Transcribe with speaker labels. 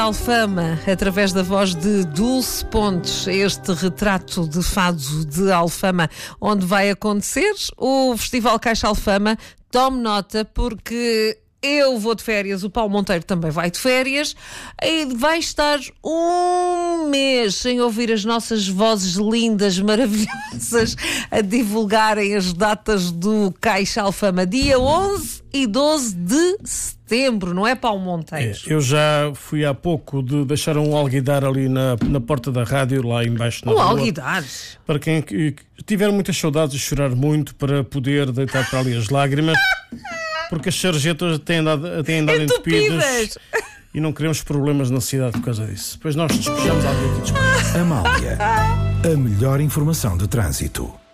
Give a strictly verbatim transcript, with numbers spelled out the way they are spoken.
Speaker 1: Alfama, através da voz de Dulce Pontes, este retrato de fado de Alfama, onde vai acontecer o Festival Caixa Alfama. Tome nota, porque eu vou de férias, o Paulo Monteiro também vai de férias e vai estar um mês sem ouvir as nossas vozes lindas, maravilhosas, a divulgarem as datas do Caixa Alfama, dia onze e doze de setembro, não é, Paulo Monteiro?
Speaker 2: É, eu já fui há pouco de deixar um alguidar ali na, na porta da rádio, lá embaixo na
Speaker 1: Um
Speaker 2: rua,
Speaker 1: alguidar?
Speaker 2: para quem que- que tiver muitas saudades e chorar muito, para poder deitar para ali as lágrimas, porque as sarjetas têm andado, têm andado
Speaker 1: Entupidas.
Speaker 2: entupidas e não queremos problemas na cidade por causa disso. Depois nós despejamos alguém aqui.
Speaker 3: Amália, a melhor informação de trânsito.